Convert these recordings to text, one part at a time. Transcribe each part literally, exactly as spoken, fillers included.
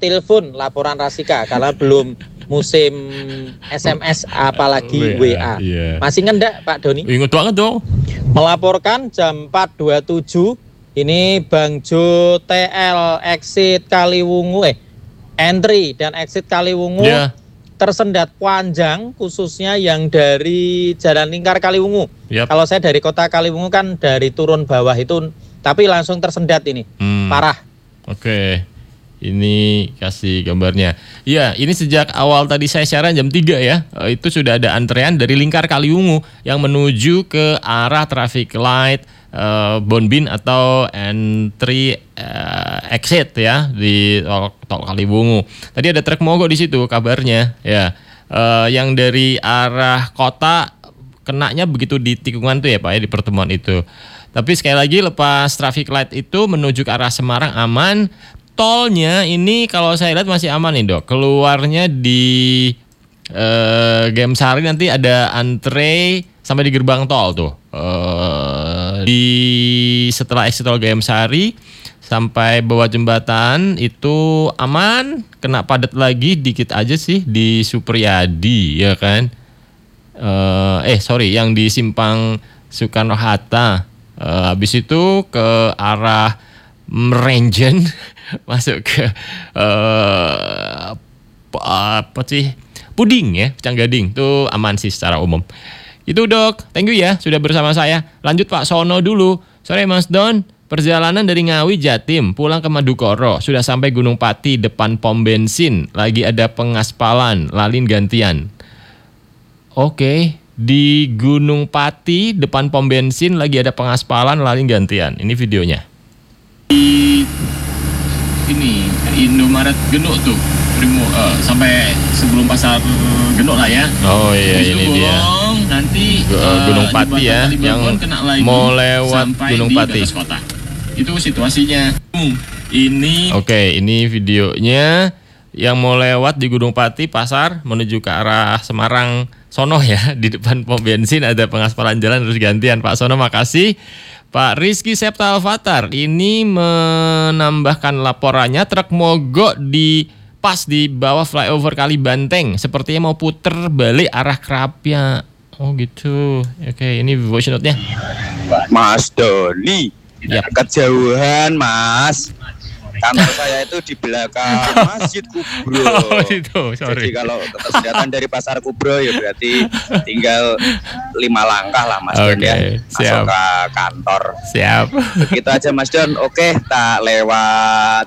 telepon laporan Rasika karena belum musim S M S apalagi W A. Iya. Masih ngendak Pak Doni? Ingat banget dong. Melaporkan jam empat dua puluh tujuh ini Bang Jo T L exit Kaliwungu eh entry dan exit Kaliwungu Yeah. tersendat panjang khususnya yang dari Jalan Lingkar Kaliwungu. Yap. Kalau saya dari kota Kaliwungu kan dari turun bawah itu tapi langsung tersendat ini. Hmm. Parah. Oke. Ini kasih gambarnya. Iya, ini sejak awal tadi saya siaran jam tiga ya. eh, Itu sudah ada antrean dari Lingkar Kaliwungu yang menuju ke arah traffic light uh, Bonbin atau entry uh, exit ya di tol, tol Kaliwungu. Tadi ada truk mogok di situ kabarnya ya. Eh, yang dari arah kota kenanya begitu di tikungan tuh ya Pak ya, di pertemuan itu. Tapi sekali lagi lepas traffic light itu menuju ke arah Semarang aman. Tolnya ini kalau saya lihat masih aman nih Dok. Keluarnya di eh, Gemsari nanti ada antre sampai di gerbang tol tuh. Eh, di setelah exit tol Gemsari sampai bawah jembatan itu aman. Kena padat lagi dikit aja sih di Supriyadi ya kan. Eh, eh sorry yang di Simpang Soekarno Hatta. Eh, habis itu ke arah Merenjen masuk ke uh, apa sih Puding ya, Canggading tuh aman sih secara umum. Itu Dok, thank you ya sudah bersama saya. Lanjut Pak Sono dulu. Sore Mas Don, perjalanan dari Ngawi Jatim pulang ke Madukoro sudah sampai Gunung Pati depan pom bensin lagi ada pengaspalan lalin gantian. Oke, di Gunung Pati depan pom bensin lagi ada pengaspalan lalin gantian. Ini videonya. Ini Indomaret Genuk tuh Primo, uh, sampai sebelum pasar Genuk lah ya. Oh iya, Habis ini itu dia bolong, nanti Gu- uh, Gunung di Pati Batam ya, Kalibabon yang kena lagi mau lewat sampai Gunung di Pati. batas kota. Itu situasinya. Hmm, Ini Oke, ini videonya yang mau lewat di Gunung Pati pasar menuju ke arah Semarang sono ya. Di depan pom bensin ada pengaspalan jalan terus gantian. Pak Sono makasih. Pak Rizky Septa Alfatar ini menambahkan laporannya truk mogok di pas di bawah flyover Kalibanteng sepertinya mau puter balik arah Krapia. Oh gitu. Oke, ini voice note-nya. Mas Doni, Yap. kejauhan Mas. Kantor saya itu di belakang Masjid Kubro. Oh itu, sorry. Jadi kalau tersediaan dari Pasar Kubro ya berarti tinggal lima langkah lah Mas Don Oke, ya. siap. Masuk ke kantor. Siap. Begitu aja Mas Don. Oke, tak lewat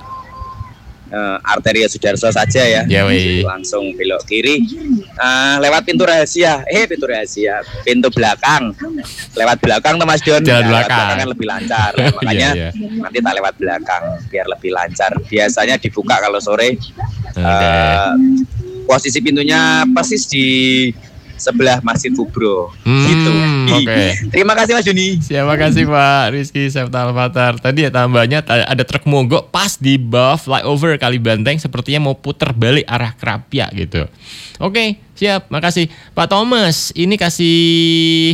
uh, arteria Sudarso saja ya. Ya, wei. Langsung belok kiri. Uh, lewat pintu rahasia. Eh, pintu rahasia. Pintu belakang. Lewat belakang tuh Mas Don. Jalan Ya, lewat belakang. belakang kan lebih lancar. Makanya Iya, iya. nanti tak lewat belakang biar lebih lancar. Biasanya dibuka kalau sore. Oke. Uh, posisi pintunya persis di sebelah Masjid Kubro. Hmm, Gitu. oke. Terima kasih Mas Juni. Siapa kasih Pak Rizky Septa Alfatar. Tadi ya tambahnya ta- ada truk mogok pas di bawah flyover Kalibanteng sepertinya mau puter balik arah Krapia gitu. Oke, siap. Makasih. Pak Thomas, ini kasih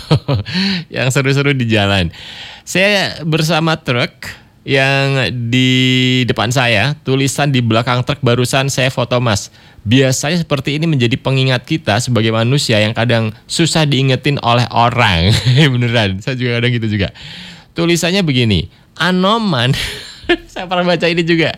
yang seru-seru di jalan. Saya bersama truk yang di depan saya, tulisan di belakang truk barusan saya foto Mas. Biasanya seperti ini menjadi pengingat kita sebagai manusia yang kadang susah diingetin oleh orang. Beneran, saya juga kadang gitu juga. Tulisannya begini, Anoman, saya pernah baca ini juga.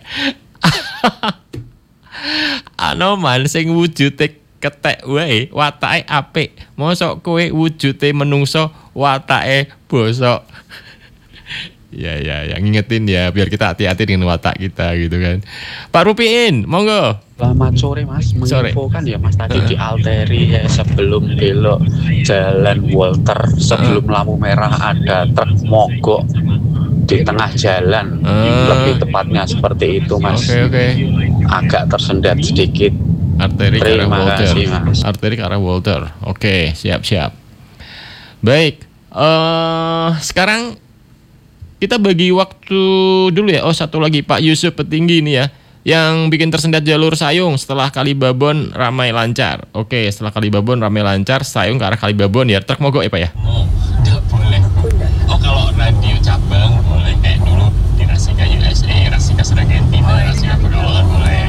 Anoman sing wujude ketek wae, watake apik. Mosok kowe wujude menungso, watake bosok. Ya ya, yang ngingetin ya biar kita hati-hati dengan watak kita gitu kan. Pak Rupiin, monggo. Selamat sore Mas, Sore. menginfokan ya Mas tadi di arteri ya, sebelum belok Jalan Walter, sebelum lampu merah ada truk mogok di tengah jalan. Ah. Lebih tepatnya seperti itu Mas. Oke oke. Agak tersendat sedikit. Arteri ke arah Terima Walter. kasih, Mas. Arteri ke arah Walter. Oke, siap-siap. Baik. eh sekarang kita bagi waktu dulu ya. Oh, satu lagi Pak Yusuf Petinggi nih ya, yang bikin tersendat jalur Sayung setelah Kalibabon ramai lancar. Oke, setelah Kalibabon ramai lancar, Sayung ke arah Kalibabon ya. Truk mogok ya Pak ya?